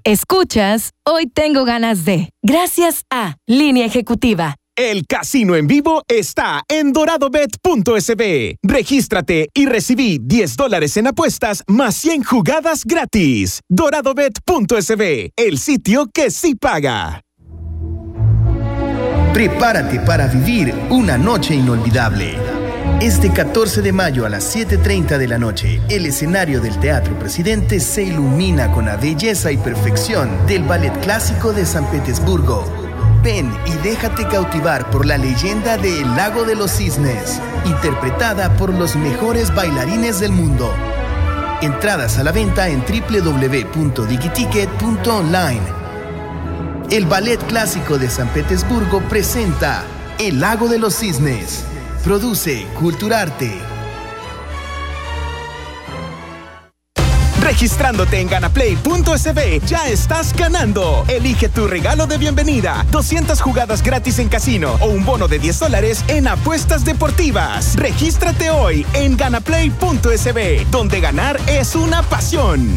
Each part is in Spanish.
Escuchas, hoy tengo ganas de. Gracias a Línea Ejecutiva. El casino en vivo está en doradobet.sb. Regístrate y recibí $10 en apuestas más 100 jugadas gratis. Doradobet.sb, el sitio que sí paga. Prepárate para vivir una noche inolvidable. Este 14 de mayo a las 7:30 de la noche, el escenario del Teatro Presidente se ilumina con la belleza y perfección del Ballet Clásico de San Petersburgo. Ven y déjate cautivar por la leyenda de El Lago de los Cisnes, interpretada por los mejores bailarines del mundo. Entradas a la venta en www.digiticket.online. El Ballet Clásico de San Petersburgo presenta El Lago de los Cisnes. Produce Culturarte. Registrándote en ganaplay.sb, ya estás ganando. Elige tu regalo de bienvenida, 200 jugadas gratis en casino o un bono de $10 en apuestas deportivas. Regístrate hoy en ganaplay.sb, donde ganar es una pasión.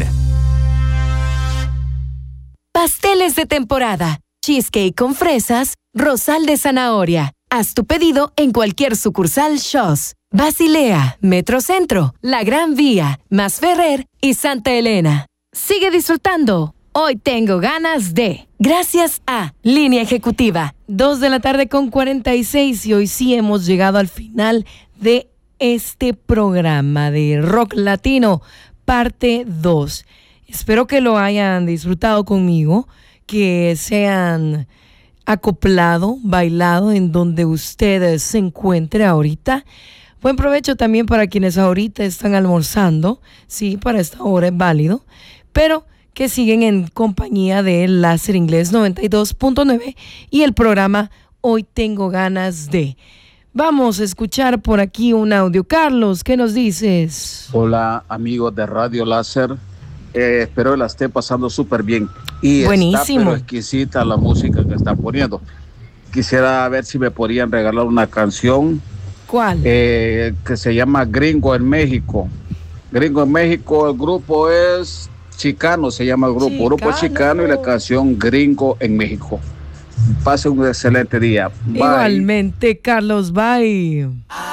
Pasteles de temporada, cheesecake con fresas, rosal de zanahoria. Haz tu pedido en cualquier sucursal Shoss, Basilea, Metrocentro, La Gran Vía, Masferrer y Santa Elena. Sigue disfrutando. Hoy tengo ganas de. Gracias a Línea Ejecutiva. 2:46 y hoy sí hemos llegado al final de este programa de Rock Latino, parte 2. Espero que lo hayan disfrutado conmigo, que sean acoplado, bailado en donde usted se encuentre ahorita. Buen provecho también para quienes ahorita están almorzando. Sí, para esta hora es válido, pero que siguen en compañía de Láser Inglés 92.9 y el programa Hoy Tengo Ganas de. Vamos a escuchar por aquí un audio. Carlos, ¿qué nos dices? Hola, amigos de Radio Láser. Espero que la esté pasando súper bien. Y buenísimo. Está pero exquisita la música que están poniendo. Quisiera ver si me podrían regalar una canción. ¿Cuál? Que se llama Gringo en México. Gringo en México, el grupo es Chicano, se llama el grupo. Grupo Chicano y la canción Gringo en México. Pase un excelente día. Bye. Igualmente, Carlos, bye.